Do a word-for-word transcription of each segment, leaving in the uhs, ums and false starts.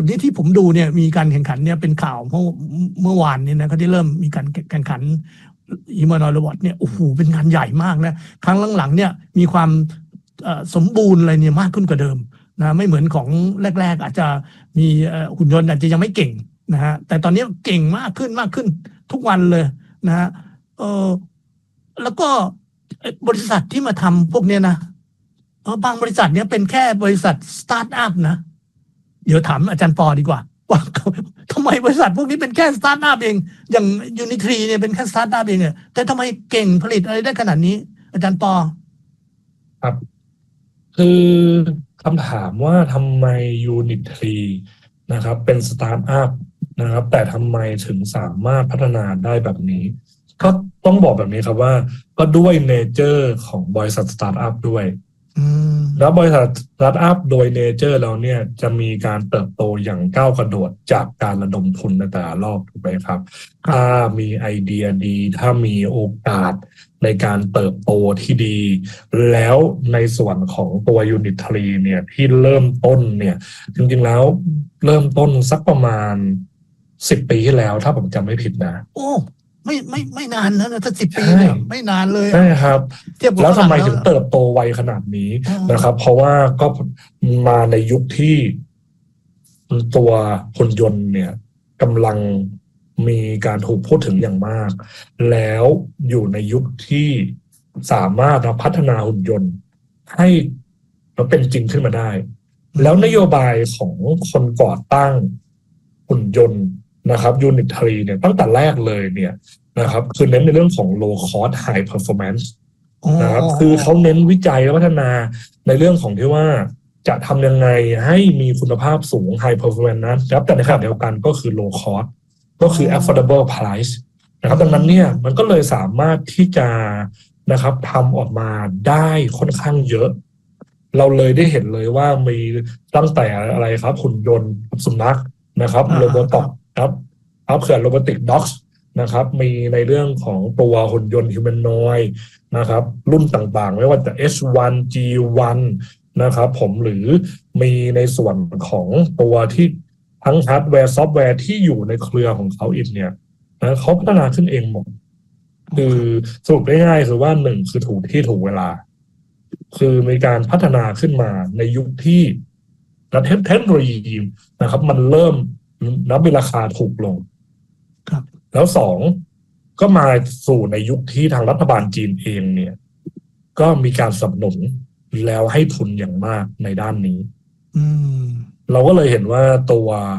ดนี้ที่ผมดูเนี่ยมีการแข่งขันเนี่ยเป็นข่าวเมื่อเมื่อวานนี้นะเขาที่เริ่มมีการแข่งขันฮิวแมนอยด์โรบอทเนี่ยโอ้โหเป็นงานใหญ่มากนะครั้งหลังๆเนี่ยมีความสมบูรณ์อะไรเนี่ยมากขึ้นกว่าเดิมนะไม่เหมือนของแรกๆอาจจะมีหุ่นยนต์อาจจะยังไม่เก่งนะฮะแต่ตอนนี้เก่งมากขึ้นมากขึ้นทุกวันเลยนะฮะเออแล้วก็บริษัทที่มาทำพวกเนี้ยนะเออบางบริษัทเนี้ยเป็นแค่บริษัทสตาร์ทอัพนะเดี๋ยวถามอาจารย์ปอดีกว่าว่าทำไมบริษัทพวกนี้เป็นแค่สตาร์ทอัพเองอย่างยูนิทรีเนี่ยเป็นแค่สตาร์ทอัพเองเนี่ยแต่ทำไมเก่งผลิตอะไรได้ขนาดนี้อาจารย์ปอครับคือคำถามว่าทำไมยูนิทรีนะครับเป็นสตาร์ทอัพนะครับแต่ทำไมถึงสามารถพัฒนาได้แบบนี้ก็ต้องบอกแบบนี้ครับว่าก็ด้วยเนเจอร์ของบริษัทสตาร์ทอัพด้วยแล้วบริษัทสตาร์ทอัพโดยเนเจอร์เราเนี่ยจะมีการเติบโตอย่างก้าวกระโดดจากการระดมทุนในแต่ละรอบถูกไหมครับถ้ามีไอเดียดีถ้ามีโอกาสในการเติบโตที่ดีแล้วในส่วนของตัว Unitary เนี่ยที่เริ่มต้นเนี่ยจริงๆแล้วเริ่มต้นสักประมาณสิบปีที่แล้วถ้าผมจำไม่ผิดนะโอ้ไม่ไม่ไม่นานนะถ้าสิบปีเนี่ยไม่นานเลยใช่ครับแล้วทำไมถึงเติบโตไวขนาดนี้นะครับเพราะว่าก็มาในยุคที่ตัวหุ่นยนต์เนี่ยกำลังมีการถูกพูดถึงอย่างมากแล้วอยู่ในยุคที่สามารถพัฒนาหุ่นยนต์ให้มันเป็นจริงขึ้นมาได้แล้วนโยบายของคนก่อตั้งหุ่นยนต์นะครับ Unitary เนี่ยตั้งแต่แรกเลยเนี่ยนะครับคือเน้นในเรื่องของ low cost high performance นะครับคือเขาเน้นวิจัยและพัฒนาในเรื่องของที่ว่าจะทำยังไงให้มีคุณภาพสูง high performance นะครับแต่ในขณะเดียวกันก็คือ low cost ก็คือ affordable price นะครับดังนั้นเนี่ยมันก็เลยสามารถที่จะนะครับทำออกมาได้ค่อนข้างเยอะเราเลยได้เห็นเลยว่ามีตั้งแต่อะไรครับหุ่นยนต์สุนัขนะครับโรบอทครับครับเขื่อนโรบอติกด็อกส์นะครับมีในเรื่องของตัวหุ่นยนต์ฮิวแมนอยด์นะครับรุ่นต่างๆไม่ว่าจะ เอช วัน จี วัน นะครับผมหรือมีในส่วนของตัวที่ทั้งฮาร์ดแวร์ซอฟต์แวร์ที่อยู่ในเครือของเขาอีกเนี่ยนะเขาพัฒนาขึ้นเองหมดคือสรุปง่ายๆคือว่าหนึ่งคือถูกที่ถูกเวลาคือมีการพัฒนาขึ้นมาในยุคที่เทคโนโลยีนะครับมันเริ่มนับมีราคาถูกลงแล้วสองก็มาสู่ในยุคที่ทางรัฐบาลจีนเองเนี่ยก็มีการสนับสนุนแล้วให้ทุนอย่างมากในด้านนี้เราก็เลยเห็นว่าตัว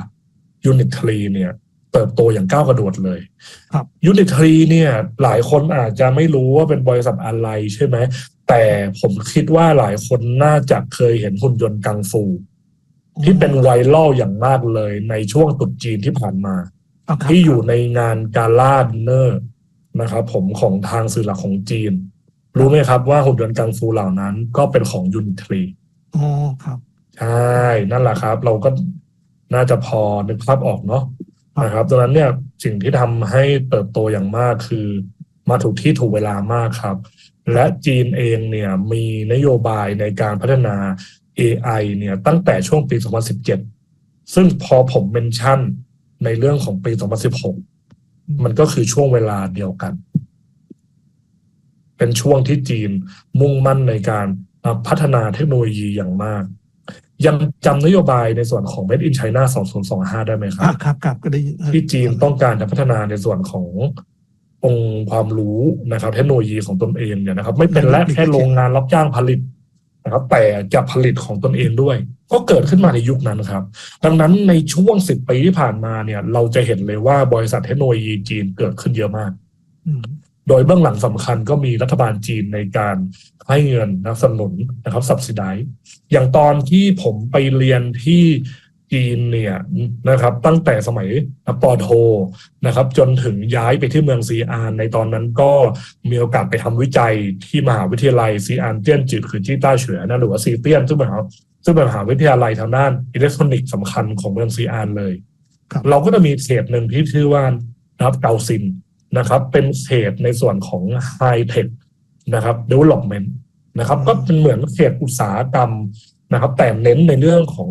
Unitary เนี่ยเติบโตอย่างก้าวกระโดดเลยครับ Unitary เนี่ยหลายคนอาจจะไม่รู้ว่าเป็นบริษัทอะไรใช่ไหมแต่ผมคิดว่าหลายคนน่าจะเคยเห็นหุ่นยนต์กังฟูที่เป็นไวรัลอย่างมากเลยในช่วงตรุษจีนที่ผ่านมาที่อยู่ในงานกาล่าดินเนอร์นะครับผมของทางสื่อหลักของจีนรู้ไหมครับว่าหุ่นยนต์กังฟูเหล่านั้นก็เป็นของ Unitary อ๋อครับใช่นั่นแหละครับเราก็น่าจะพอนึกภาพออกเนาะนะครับดังนั้นเนี่ยสิ่งที่ทำให้เติบโตอย่างมากคือมาถูกที่ถูกเวลามากครับและจีนเองเนี่ยมีนโยบายในการพัฒนา เอ ไอ เนี่ยตั้งแต่ช่วงปีสองพันสิบเจ็ดซึ่งพอผมเมนชั่นในเรื่องของปีสองพันสิบหกมันก็คือช่วงเวลาเดียวกันเป็นช่วงที่จีนมุ่งมั่นในการพัฒนาเทคโนโลยีอย่างมากยังจำนโยบายในส่วนของ Made in China สองพันยี่สิบห้าได้ไหมครับครับครับก็ได้ที่จีนต้องการจะพัฒนาในส่วนขององค์ความรู้นะครับเทคโนโลยีของตนเองเนี่ยนะครับไม่เป็นและแค่โรงงานรับจ้างผลิตนะครับแต่จะผลิตของตนเองด้วยก็เกิดขึ้นมาในยุคนั้นครับดังนั้นในช่วงสิบปีที่ผ่านมาเนี่ยเราจะเห็นเลยว่าบริษัทเทคโนโลยีจีนเกิดขึ้นเยอะมากโดยเบื้องหลังสำคัญก็มีรัฐบาลจีนในการให้เงินสนับสนุนนะครับ subsidize อย่างตอนที่ผมไปเรียนที่จีนเนี่ยนะครับตั้งแต่สมัยป.โทนะครับจนถึงย้ายไปที่เมืองซีอานในตอนนั้นก็มีโอกาสไปทำวิจัยที่มหาวิทยาลัยซีอานเตี้ยนจืดคือจี้ต้าเฉวยนะหรือว่าซีเตี้ยนซึ่งเป็นซึ่งเป็นมหาวิทยาลัยทางด้านอิเล็กทรอนิกส์สำคัญของเมืองซีอานเลยเราก็จะมีเขตหนึ่งที่ชื่อว่านะครับเกาซินนะครับเป็นเขตในส่วนของ High Tech นะครับ Development นะครับก็เป็นเหมือนเขตอุตสาหกรรมนะครับแต่เน้นในเรื่องของ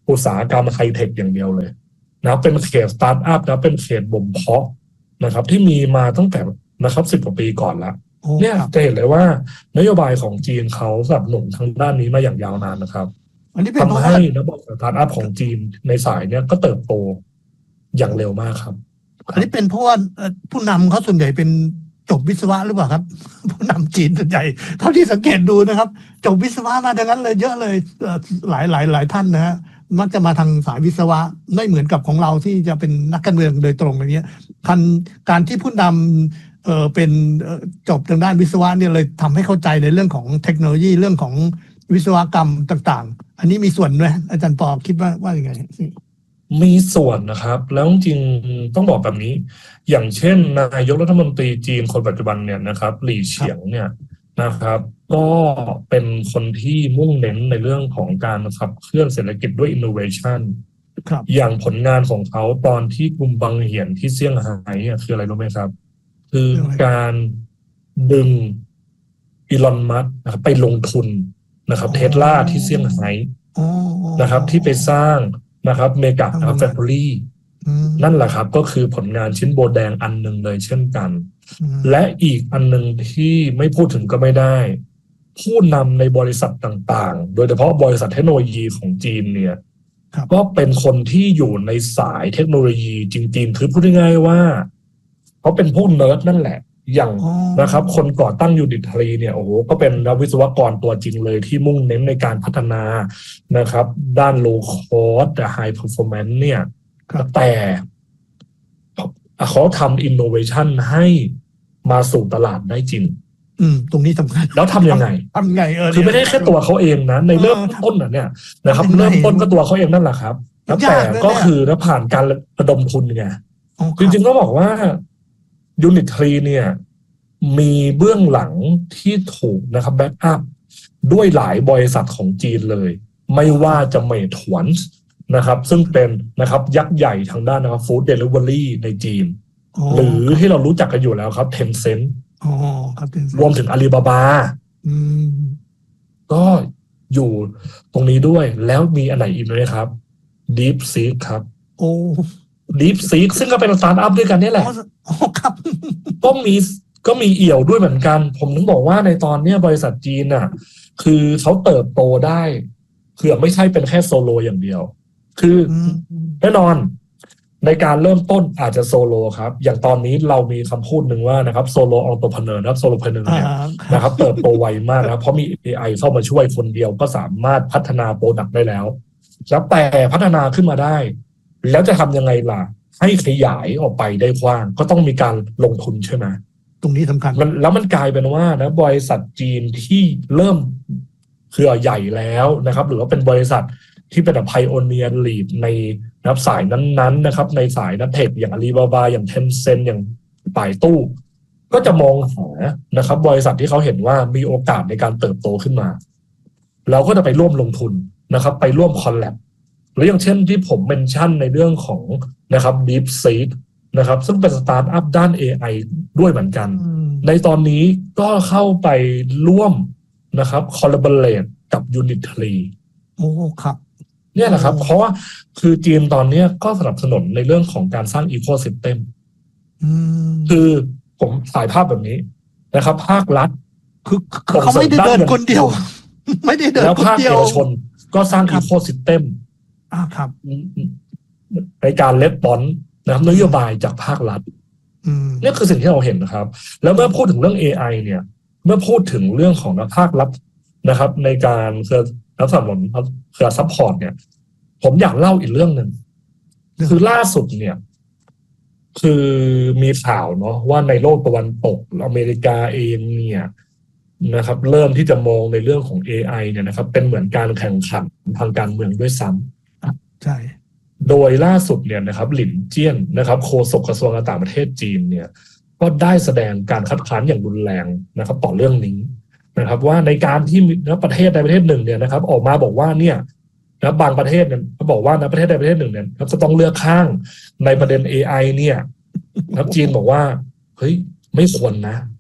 อุตสาหกรรมไฮเทคอย่างเดียวเลยนะเป็นเขตสตาร์ทอัพนะเป็นเขตบ่มเพาะนะครับที่มีมาตั้งแต่นะครับสิบกว่าปีก่อนละเนี่ยจะเห็นเลยว่านโยบายของจีนเขาสนับสนุนทางด้านนี้มาอย่างยาวนานนะครับทำให้ระบบสตาร์ทอัพของจีนในสายเนี่ยก็เติบโตอย่างเร็วมากครับอันนี้เป็นเพราะว่าผู้นำเขาส่วนใหญ่เป็นจบวิศวะหรือเปล่าครับผู้นำจีนส่วนใหญ่เท่าที่สังเกตดูนะครับจบวิศวะมาดังนั้นเลยเยอะเลยหลายหลายหลายท่านนะฮะมักจะมาทางสายวิศวะไม่เหมือนกับของเราที่จะเป็นนักการเมืองโดยตรงอะไรเงี้ยการการที่ผู้นำเอ่อเป็นจบทางด้านวิศวะเนี่ยเลยทำให้เข้าใจในเรื่องของเทคโนโลยีเรื่องของวิศวกรรมต่างๆอันนี้มีส่วนไหมอาจารย์ปอคิดว่าว่าอย่างไงมีส่วนนะครับแล้วจริงต้องบอกแบบนี้อย่างเช่นนายกรัฐมนตรีจีนคนปัจจุบันเนี่ยนะครับหลี่เฉียงเนี่ยนะครับก็เป็นคนที่มุ่งเน้นในเรื่องของการขับเคลื่อนเศรษฐกิจด้วย innovation อย่างผลงานของเขาตอนที่กรุงบังเหียนที่เซี่ยงไฮ้คืออะไรรู้ไหมครับคือการดึงอีลอนมัสก์นะครับไปลงทุนนะครับเทสลาที่เซี่ยงไฮ้นะครับที่ไปสร้างนะครับเมกะนะครับแฟคทอรี่นั่นแหละครับก็คือผลงานชิ้นโบแดงอันหนึ่งเลยเช่นกันและอีกอันหนึ่งที่ไม่พูดถึงก็ไม่ได้ผู้นำในบริษัทต่างๆโดยเฉพาะบริษัทเทคโนโลยีของจีนเนี่ยก็เป็นคนที่อยู่ในสายเทคโนโลยีจริงๆคือพูดง่ายๆว่าเขาเป็นผู้เนิร์ดนั่นแหละอย่างนะครับคนก่อตั้งยูนิตรีเนี่ยโอ้โหก็เป็นนักวิศวกรตัวจริงเลยที่มุ่งเน้นในการพัฒนานะครับด้านโลคอสแต่ไฮเพอร์ฟอร์แมนซ์เนี่ยแต่เขาทำอินโนเวชันให้มาสู่ตลาดได้จริงอืมตรงนี้สำคัญแล้วทำยังไงทำไงเออคือไม่ได้แค่ตัวเขาเองนะในเริ่มต้นน่ะเนี่ยนะครับเริ่มต้นก็ตัวเขาเองนั่นแหละครับแล้วแต่ก็คือแล้วผ่านการระดมทุนไงจริงๆก็บอกว่ายูนิตทรีเนี่ยมีเบื้องหลังที่ถูกนะครับแบ็กอัพด้วยหลายบริษัทของจีนเลยไม่ว่าจะเมถวนนะครับซึ่งเป็นนะครับยักษ์ใหญ่ทางด้านนะครับฟู้ดเดลิเวอรี่ในจีนหรือที่เรารู้จักกันอยู่แล้วครับ Tencent อ๋อครับรวมถึงอาลีบาบาก็อยู่ตรงนี้ด้วยแล้วมีอันไหนอีกไหมครับ DeepSeek ครับโอ้ DeepSeek ซึ่งก็เป็นสตาร์ทอัพด้วยกันนี่แหละอ๋อครับก็มีก็มีเอี่ยวด้วยเหมือนกันผมถึงบอกว่าในตอนนี้บริษัทจีนน่ะคือเขาเติบโตได้คือไม่ใช่เป็นแค่โซโลอย่างเดียวคือแน่นอนในการเริ่มต้นอาจจะโซโลครับอย่างตอนนี้เรามีคำพูดหนึ่งว่านะครับโซโลองค์ประกอบนะครับโซโลเพเนอร์เนี่ยนะครับเติบโตไวมากนะครับเพราะมี เอ ไอ เข้ามาช่วยคนเดียวก็สามารถพัฒนาโปรดักต์ได้แล้วแล้วแต่พัฒนาขึ้นมาได้แล้วจะทำยังไงล่ะให้ขยายออกไปได้กว้างก็ต้องมีการลงทุนใช่ไหมตรงนี้สำคัญมันแล้วมันกลายเป็นว่านะบริษัทจีนที่เริ่มเครือใหญ่แล้วนะครับหรือว่าเป็นบริษัทที่เป็นแบบไพโอเนียร์ลีดในนะครับสายนั้นๆนะครับในสายนักเทคอย่างอาลีบาบาอย่างเทนเซ็นอย่างป่ายตู้ก็จะมองหานะครับบริษัทที่เขาเห็นว่ามีโอกาสในการเติบโตขึ้นมาเราก็จะไปร่วมลงทุนนะครับไปร่วมคอลแลบหรืออย่างเช่นที่ผมเมนชั่นในเรื่องของนะครับ DeepSeek นะครับซึ่งเป็นสตาร์ทอัพด้าน เอ ไอ ด้วยเหมือนกันในตอนนี้ก็เข้าไปร่วมนะครับ collaborate กับ Unitary โอ้ครับเนี่ยแหละครับเพราะว่าคือจีนตอนนี้ก็สนับสนุนในเรื่องของการสร้าง Ecosystem คือผมถ่ายภาพแบบนี้นะครับภาครัฐคือเขาไม่ได้เดินคนเดียวไม่ได้เดินแล้วภาคเอกชนก็สร้าง Ecosystem อ่าครับในการเลดบอนนะครับนโยบายจากภาครัฐนี่คือสิ่งที่เราเห็นนะครับแล้วเมื่อพูดถึงเรื่อง เอ ไอ เนี่ยเมื่อพูดถึงเรื่องของภาครัฐนะครับในการเครือรับสนับสนุนเครือซัพพอร์ตเนี่ยผมอยากเล่าอีกเรื่องหนึ่งคือล่าสุดเนี่ยคือมีข่าวเนาะว่าในโลกตะวันตกอเมริกาเองเนี่ยนะครับเริ่มที่จะมองในเรื่องของ เอ ไอ เนี่ยนะครับเป็นเหมือนการแข่งขันทางการเมืองด้วยซ้ำใช่โดยล่าสุดเนี่ยนะครับหลินเจี้ยนนะครับโฆษกกระทรวงการต่างประเทศจีนเนี่ยก็ได้แสดงการคัดค้านอย่างรุนแรงนะครับต่อเรื่องนี้นะครับว่าในการที่ประเทศใดประเทศหนึ่งเนี่ยนะครับออกมาบอกว่าเนี่ยนะบางประเทศเนี่ยเขาบอกว่านะประเทศใดประเทศหนึ่งเนี่ยจะต้องเลือกข้างในประเด็น เอ ไอ เนี่ยนะครับจีนบอกว่าเฮ้ยไม่ควรนะ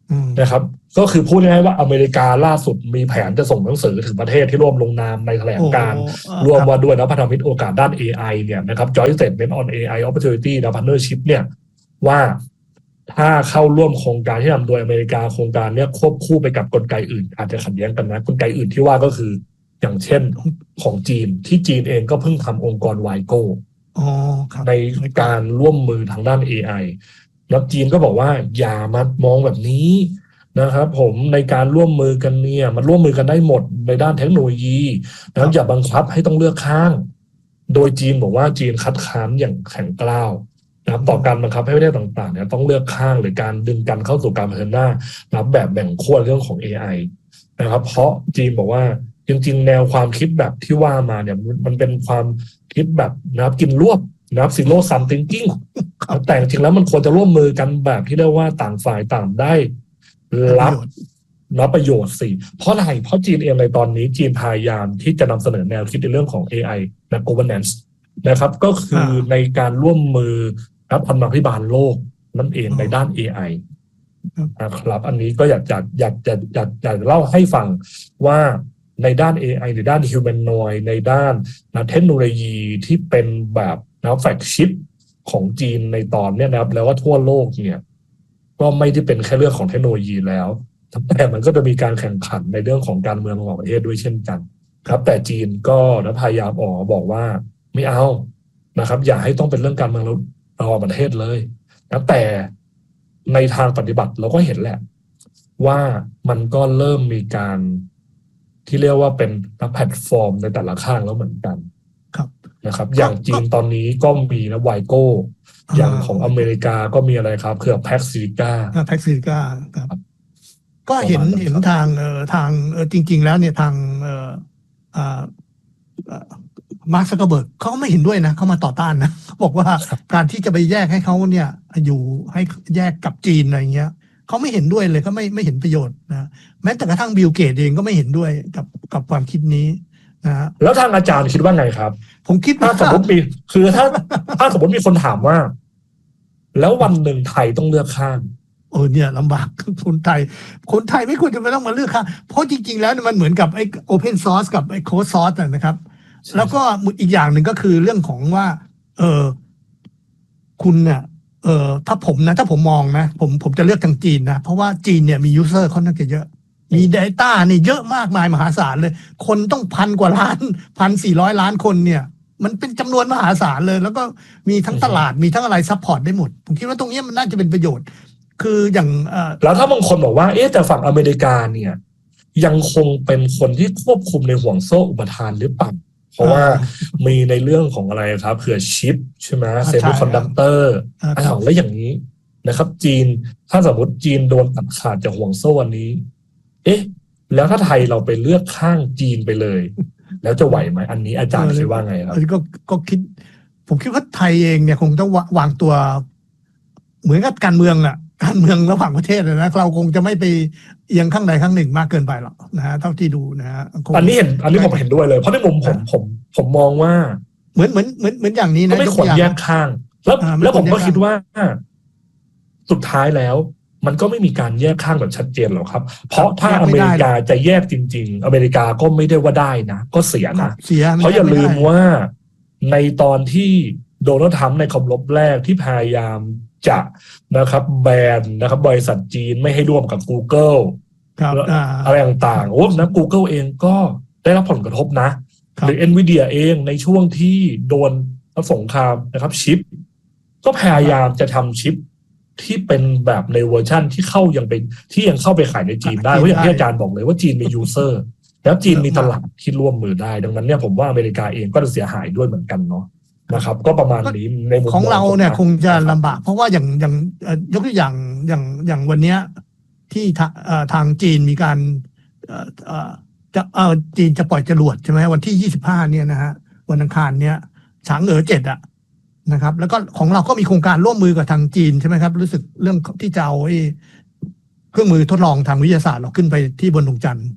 นะครับก็คือพูดง่ายๆว่าอเมริกาล่าสุดมีแผนจะส่งหนังสือถึงประเทศที่ร่วมลงนามในแถลงการณ์ร่วมว่าด้วยนะพันธมิตรโอกาสด้าน เอ ไอ เนี่ยนะครับ Joint Statement on เอ ไอ Opportunity และ Partnership เนี่ยว่าถ้าเข้าร่วมโครงการที่ทำโดยอเมริกาโครงการเนี้ยควบคู่ไปกับกลไกอื่นอาจจะขัดแย้งกันนะกลไกอื่นที่ว่าก็คืออย่างเช่นของจีนที่จีนเองก็เพิ่งทำองค์กรไวโก้ในการร่วมมือทางด้าน เอ ไอ แล้วจีนก็บอกว่าอย่ามามองแบบนี้นะครับผมในการร่วมมือกันเนี่ยมันร่วมมือกันได้หมดในด้านเทคโนโลยีนะครับอย่าบังคับให้ต้องเลือกข้างโดยจีนบอกว่าจีนคัดค้านอย่างแข็งกร้าวนะครับต่อการบังคับให้ประเทศต่างๆเนี่ยต้องเลือกข้างหรือการดึงกันเข้าสู่การเผชิญหน้านะครับแบบแบ่งขั้วเรื่องของ เอ ไอ นะครับเพราะจีนบอกว่าจริงๆแนวความคิดแบบที่ว่ามาเนี่ยมันเป็นความคิดแบบนะครับกินรวบนะครับ zero sum thinking แต่จริงๆแล้วมันควรจะร่วมมือกันแบบที่เรียกว่าต่างฝ่ายต่างได้รับรับประโยชน์สิเพราะอะไรเพราะจีนเองในตอนนี้จีนพยายามที่จะนำเสนอแนวคิดในเรื่องของ เอ ไอ และ governance นะครับก็คือในการร่วมมือรับธรรมาภิบาลโลกนั่นเองในด้าน เอ ไอ นะครับอันนี้ก็อยากจะอยากจะอยากจะเล่าให้ฟังว่าในด้าน เอ ไอ หรือด้าน humanoid ในด้านเทคโนโลยีที่เป็นแบบนะแฟลกชิพของจีนในตอนนี้นะครับแล้วว่าทั่วโลกเนี่ยก็ไม่ได้เป็นแค่เรื่องของเทคโนโลยีแล้วแต่มันก็จะมีการแข่งขันในเรื่องของการเมืองของประเทศด้วยเช่นกันครับแต่จีนก็นะพยายามออกบอกว่าไม่เอานะครับอย่าให้ต้องเป็นเรื่องการเมืองระหว่างประเทศเลยนะแต่ในทางปฏิบัติเราก็เห็นแหละว่ามันก็เริ่มมีการที่เรียกว่าเป็นแพลตฟอร์มในแต่ละข้างแล้วเหมือนกันครับนะครับอย่างจีนตอนนี้ก็มีนะไวโก้อย่างของอเมริกาก็มีอะไรครับคือแพ็กซิลิก้าแพ็กซิลิก้าครับก็เห็นเห็นทางเอ่อทางเออจริงๆแล้วเนี่ยทางเอ่ออ่ามาร์ค ซักเคอร์เบิร์กเขาไม่เห็นด้วยนะเขามาต่อต้านนะเขาบอกว่าการที่จะไปแยกให้เขาเนี่ยอยู่ให้แยกกับจีนอะไรเงี้ยเขาไม่เห็นด้วยเลยเขาไม่ไม่เห็นประโยชน์นะแม้แต่กระทั่งบิลเกตเองก็ไม่เห็นด้วยกับกับความคิดนี้นะแล้วทางอาจารย์คิดว่าไงครับผมคิดถ้าสมมติมีคือถ้าถ้าสมมติมีคนถามว่าแล้ววันหนึ่งไทยต้องเลือกข้างเออเนี่ยลำบากคนไทยคนไทยไม่ควรจะไปต้องมาเลือกข้างเพราะจริงๆแล้วมันเหมือนกับไอ้ Open Source กับไอ้ Closed Source นะครับแล้วก็อีกอย่างหนึ่งก็คือเรื่องของว่าเออคุณเนี่ยเออถ้าผมนะถ้าผมมองนะผมผมจะเลือกทางจีนนะเพราะว่าจีนเนี่ยมียูเซอร์ค่อนข้างจะเยอะมี Data นี่เยอะมากมายมหาศาลเลยคนต้องพันกว่าล้านพันสี่ร้อยล้านคนเนี่ยมันเป็นจำนวนมหาศาลเลยแล้วก็มีทั้งตลาดมีทั้งอะไรซัพพอร์ตได้หมดผมคิดว่าตรงนี้มันน่าจะเป็นประโยชน์คืออย่างแล้วถ้าบางคนบอกว่าเอ๊ะแต่ฝั่งอเมริกาเนี่ยยังคงเป็นคนที่ควบคุมในห่วงโซ่อุปทานหรือเปล่าเพราะว่ามีในเรื่องของอะไรครับเผื่อชิปใช่ไหมเซมิคอนดักเตอร์อ้าวแล้วอย่างนี้นะครับจีนถ้าสมมติจีนโดนตัดขาดจากห่วงโซ่อันนี้เอ๊ะแล้วถ้าไทยเราไปเลือกข้างจีนไปเลยแล้วจะไหวไหมอันนี้อาจารย์คิดว่าไงครับก็ก็คิดผมคิดว่าไทยเองเนี่ยคงต้องวางตัวเหมือนกับการเมืองอะการเมืองระหว่างประเทศนะเราคงจะไม่ไปเอียงข้างใดข้างหนึ่งมากเกินไปหรอกนะฮะเท่าที่ดูนะฮะอันนี้เห็นอันนี้ผมเห็นด้วยเลยเพราะในมุมผมผมผมมองว่าเหมือนเหมือนเหมือนเหมือนอย่างนี้นะก็ไม่ควรแยกข้างแล้วแล้วผมก็คิดว่าสุดท้ายแล้วมันก็ไม่มีการแยกข้างแบบชัดเจนหรอกครับเพราะถ้าอเมริกาจะแยกจริงๆอเมริกาก็ไม่ได้ว่าได้นะก็เสียนะเพราะอย่าลืมว่าในตอนที่โดนัลด์ทรัมป์ในคำรบแรกที่พยายามจะนะครับแบนนะครับบริษัทจีนไม่ให้ร่วมกับ Google อะไรต่างๆโอ้นะ Google เองก็ได้รับผลกระทบนะหรือ Nvidia เองในช่วงที่โดนสงครามนะครับชิปก็พยายามจะทำชิปที่เป็นแบบในเวอร์ชั่นที่เข้ายังเป็นที่ยังเข้าไปขายในจีนได้เพราะอย่างที่อาจารย์บอกเลยว่าจีนมียูเซอร์แล้วจีนมีตลาดที่ร่วมมือได้ดังนั้นเนี่ยผมว่าอเมริกาเองก็จะเสียหายด้วยเหมือนกันเนาะนะครับก็ประมาณนี้ในมุมของเราเนี่ยคงจะลำบากเพราะว่าอย่างอย่างยกตัวอย่างอย่างอย่างวันนี้ที่ทางจีนมีการจะเออจีนจะปล่อยจรวดใช่ไหมวันที่ยี่สิบห้าเนี่ยนะฮะวันอังคารเนี่ยฉางเอ๋อเจ็ดอะนะครับแล้วก็ของเราก็มีโครงการร่วมมือกับทางจีนใช่ไหมครับรู้สึกเรื่องที่จะเอาเครื่องมือทดลองทางวิทยาศาสตร์เราขึ้นไปที่บนดวงจันทร์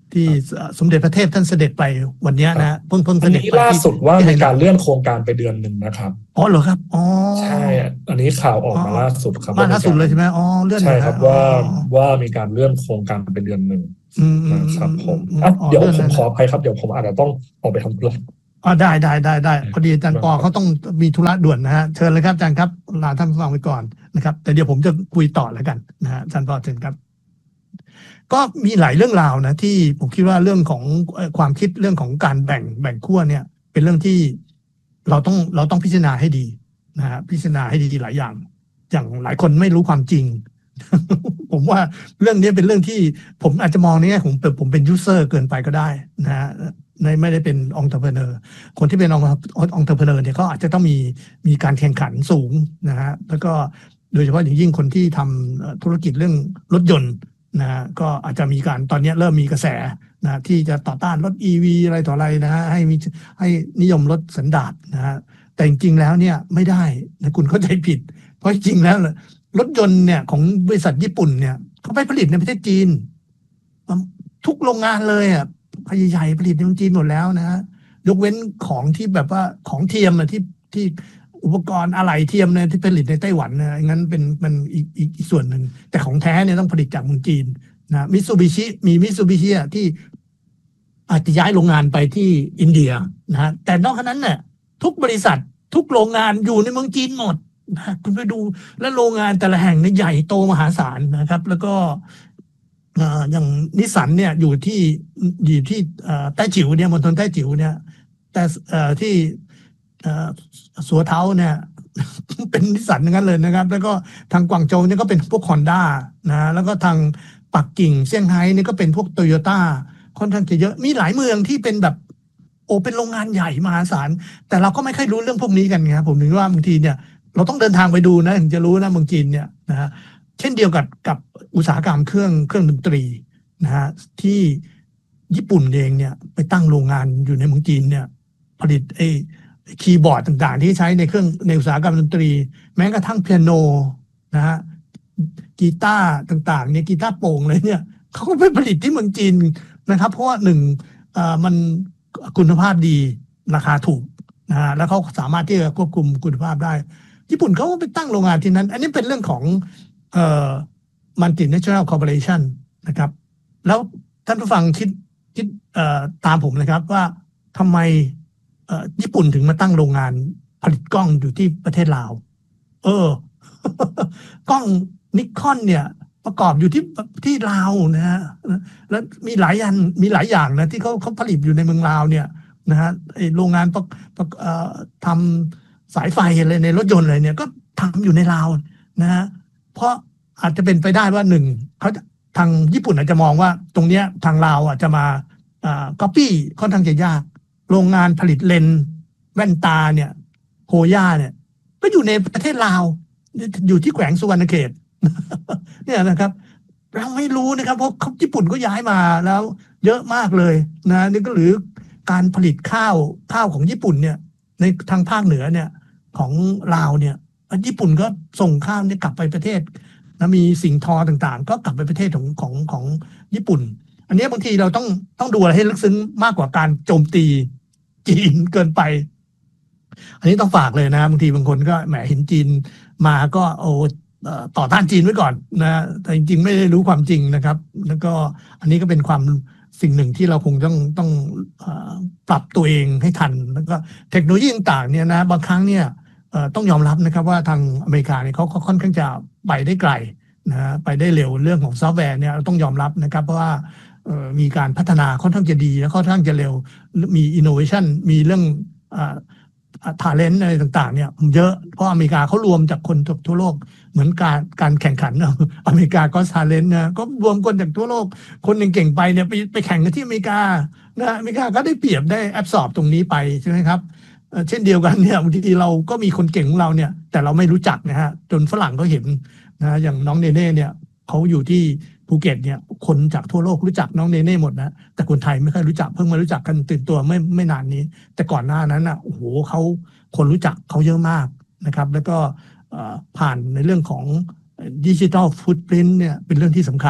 ที่สมเด็จพระเทพท่านเสด็จไปวันนี้นะเพิ่งเพิ่งเสอันด็จนี้ไปล่าที่สุดว่าที่ไหมีการนะเลื่อนโครงการไปเดือนหนึ่งนะครับอ๋อเหรอครับอ๋อใช่อันนี้ข่าวออกมาล่าสุดครับมาล่าสุดเลยใช่ไหมอ๋อเลื่อนใช่ครับเหอว่าอ๋อว่ามีการเลื่อนโครงการไปเดือนหนึ่งอืมอืมนะครับผมอืมอ่ะอ๋อเดี๋ยวเลื่อนผมนะขออภัยครับเดี๋ยวผมอาจจะต้องออกไปทำธุระอ๋อได้ได้ได้ได้พอดีอาจารย์ปอครับเขาต้องมีธุระด่วนนะฮะเชิญเลยครับอาจารย์ครับลาท่านผู้ฟังไปก่อนนะครับแต่เดี๋ยวผมจะคุยต่อแล้วกันนะฮะอาจารย์ปอเชิญครับก็มีหลายเรื่องราวนะที่ผมคิดว่าเรื่องของเอ่อความคิดเรื่องของการแบ่งแบ่งขั้วเนี่ย เป็นเรื่องที่เราต้องเราต้องพิจารณาให้ดีนะฮะพิจารณาให้ดีหลายอย่าง อย่างหลายคนไม่รู้ความจริง ผมว่าเรื่องนี้เป็นเรื่องที่ผมอาจจะมองในแง่ของผมเป็นยูเซอร์เกินไปก็ได้นะฮะไม่ไม่ได้เป็นองค์ประกอบคนที่เป็นองค์องค์ประกอบเนี่ยเขาอาจจะต้องมีมีการแข่งขันสูงนะฮะแล้วก็โดยเฉพาะอย่างยิ่งคนที่ทำธุรกิจเรื่องรถยนต์นะฮะก็อาจจะมีการตอนนี้เริ่มมีกระแสนะที่จะต่อต้านรถ อี วี อะไรต่ออะไรนะฮะให้มีให้นิยมรถสันดาปนะฮะแต่จริงๆแล้วเนี่ยไม่ได้นะคุณเข้าใจผิดเพราะจริงๆแล้วรถยนต์เนี่ยของบริษัทญี่ปุ่นเนี่ยเขาไปผลิตในประเทศจีนทุกโรงงานเลยอ่ะใหญ่ๆผลิตในจีนหมดแล้วนะฮะยกเว้นของที่แบบว่าของเทียมอะที่ที่อุปกรณ์อะไหล่เทียมเนี่ยที่ผลิตในไต้หวันนะงั้นเป็นมันอีกอีกอีกส่วนหนึ่งแต่ของแท้เนี่ยต้องผลิตจากเมืองจีนนะมิตซูบิชิมีมิตซูบิชิอ่ะที่อาจจะย้ายโรงงานไปที่อินเดียนะฮะแต่นอกจากนั้นเนี่ยทุกบริษัททุกโรงงานอยู่ในเมืองจีนหมดคุณไปดูแล้วโรงงานแต่ละแห่งเนี่ยใหญ่โตมหาศาลนะครับแล้วก็อย่างนิสสันเนี่ยอยู่ที่อยู่ที่แต้จิ๋วเนี่ยมณฑลแต้จิ๋วเนี่ยแต่ที่สัวเท้าเนี่ย เป็นนิสสันอย่างนั้นเลยนะครับแล้วก็ทางกวางโจวเนี่ยก็เป็นพวกฮอนด้านะแล้วก็ทางปักกิ่งเซี่ยงไฮ้นี่ก็เป็นพวกโตโยต้าค่อนข้างจะเยอะมีหลายเมืองที่เป็นแบบโอ้เป็นโรงงานใหญ่มหาศาลแต่เราก็ไม่ค่อยรู้เรื่องพวกนี้กันครับผมถึงว่าบางทีเนี่ยเราต้องเดินทางไปดูนะถึงจะรู้นะเมืองจีนเนี่ยนะฮะเช่นเดียวกับกับอุตสาหกรรมเครื่องเครื่องดนตรีนะฮะที่ญี่ปุ่นเองเนี่ยไปตั้งโรงงานอยู่ในเมืองจีนเนี่ยผลิตไอ้คีย์บอร์ดต่างๆที่ใช้ในเครื่องในอุตสาหกรรมดนตรีแม้กระทั่งเปียโนนะฮะกีตาร์ต่างๆเนี่ยกีตาร์โปร่งเลยเนี่ยเขาก็ไปผลิตที่เมืองจีนนะครับเพราะว่าหนึ่งอ่ามันคุณภาพดีราคาถูกนะฮะแล้วเขาสามารถที่จะควบคุมคุณภาพได้ญี่ปุ่นเขาก็ไปตั้งโรงงานที่นั้นอันนี้เป็นเรื่องของเอ่อ multinational corporation นะครับแล้วท่านผู้ฟังคิดคิดเอ่อตามผมนะครับว่าทำไมเอ่อญี่ปุ่นถึงมาตั้งโรงงานผลิตกล้องอยู่ที่ประเทศลาวเออ กล้องนิคอนเนี่ยประกอบอยู่ที่ที่ลาวนะฮะแล้วมีหลายอย่างมีหลายอย่างนะที่เขาเขาผลิตอยู่ในเมืองลาวเนี่ยนะฮะไอโรงงานประประเอ่อทำสายไฟอะไรในรถยนต์อะไรเนี่ยก็ทำอยู่ในลาวนะฮะเพราะอาจจะเป็นไปได้ว่าหนึ่งเขาทางญี่ปุ่นอาจจะมองว่าตรงเนี้ยทางลาวอ่ะจะมาอ่าก๊อปปี้ค่อนข้างจะยากโรงงานผลิตเลนส์แว่นตาเนี่ยโฮย่าเนี่ยก็อยู่ในประเทศลาวอยู่ที่แขวงสุวรรณเขต เนี่ยนะครับเราไม่รู้นะครับเพราะญี่ปุ่นก็ย้ายมาแล้วเยอะมากเลยนะนี่ก็หรือการผลิตข้าวข้าวของญี่ปุ่นเนี่ยในทางภาคเหนือเนี่ยของลาวเนี่ยญี่ปุ่นก็ส่งข้าวเนี่ยกลับไปประเทศนะมีสิ่งทอต่างๆก็กลับไปประเทศของของของญี่ปุ่นอันนี้บางทีเราต้องต้องดูอะไรให้ลึกซึ้งมากกว่าการโจมตีจีนเกินไปอันนี้ต้องฝากเลยนะบางทีบางคนก็แหมเห็นจีนมาก็โอ้ต่อต้านจีนไว้ก่อนนะแต่จริงๆไม่ได้รู้ความจริงนะครับแล้วก็อันนี้ก็เป็นความสิ่งหนึ่งที่เราคงต้องต้องปรับตัวเองให้ทันแล้วก็เทคโนโลยีต่างๆเนี่ยนะบางครั้งเนี่ยต้องยอมรับนะครับว่าทางอเมริกาเนี่ยเขาค่อนข้างจะไปได้ไกลนะไปได้เร็วเรื่องของซอฟต์แวร์เนี่ยเราต้องยอมรับนะครับเพราะว่ามีการพัฒนาค่อนข้างจะดีและค่อนข้างจะเร็วมีอินโนเวชันมีเรื่องทาเลนต์อะไรต่างๆเนี่ยเยอะเพราะอเมริกาเขารวมจากคนจากทั่วโลกเหมือนการการแข่งขันอเมริกาก็ทาเลนต์นะก็รวมคนจากทั่วโลกคนเก่งๆไปเนี่ยไปไปแข่งกันที่อเมริกานะอเมริกาก็ได้เปรียบได้แอบสอบตรงนี้ไปใช่ไหมครับเช่นเดียวกันเนี่ยบางทีเราก็มีคนเก่งของเราเนี่ยแต่เราไม่รู้จักนะฮะจนฝรั่งเขาเห็นนะอย่างน้องเนเน่เนี่ยเขาอยู่ที่ภูเก็ตเนี่ยคนจากทั่วโลกรู้จักน้องเนเน่หมดนะแต่คนไทยไม่ค่อยรู้จักเพิ่งมารู้จักกันตื่นตัวไม่ไม่นานนี้แต่ก่อนหน้านั้นอ่ะโอ้โหเขาคนรู้จักเขาเยอะมากนะครับแล้วก็ผ่านในเรื่องของดิจิทัลฟุตพริ้นท์เนี่ยเป็นเรื่องที่สำคัญ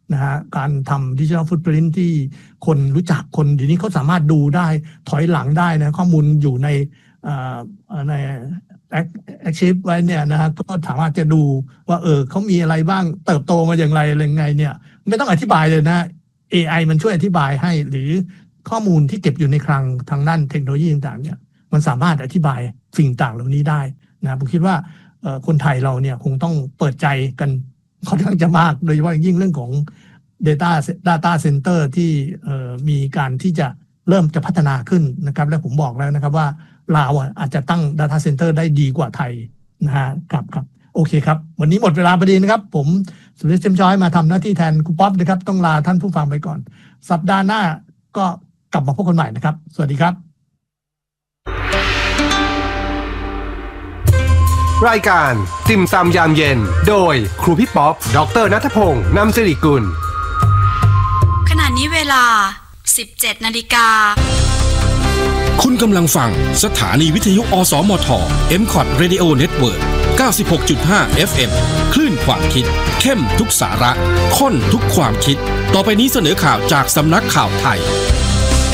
นะฮะการทำดิจิทัลฟุตปรินท์ที่คนรู้จักคนเดี๋ยวนี้เขาสามารถดูได้ถอยหลังได้นะข้อมูลอยู่ในในแอคชีพไว้เนี่ยนะฮะก็สามารถจะดูว่าเออเขามีอะไรบ้างเติบโตมาอย่างไรอะไรไงเนี่ยไม่ต้องอธิบายเลยนะ เอ ไอ มันช่วยอธิบายให้หรือข้อมูลที่เก็บอยู่ในคลังทางด้านเทคโนโลยีต่างๆเนี่ยมันสามารถอธิบายสิ่งต่างเหล่านี้ได้นะผมคิดว่าคนไทยเราเนี่ยคงต้องเปิดใจกันค่อนข้างจะมากโดยเฉพาะยิ่งเรื่องของ data data center ที่มีการที่จะเริ่มจะพัฒนาขึ้นนะครับและผมบอกแล้วนะครับว่าลาวอาจจะตั้ง data center ได้ดีกว่าไทยนะฮะครับครับโอเคครับวันนี้หมดเวลาพอดีนะครับผมสุริยะ เต็มช้อยมาทำหน้าที่แทนครูป๊อปนะครับต้องลาท่านผู้ฟังไปก่อนสัปดาห์หน้าก็กลับมาพบกันใหม่นะครับสวัสดีครับรายการติ่มซำยามเย็นโดยครูพี่ป๊อปดร.ณัฐพงษ์นำสิริกุลขณะนี้เวลา สิบเจ็ดนาฬิกาคุณกำลังฟังสถานีวิทยุอสมท เอ็ม ซี โอ ที Radio Network เก้าสิบหกจุดห้า เอฟ เอ็ม คลื่นความคิดเข้มทุกสาระข้นทุกความคิดต่อไปนี้เสนอข่าวจากสำนักข่าวไทย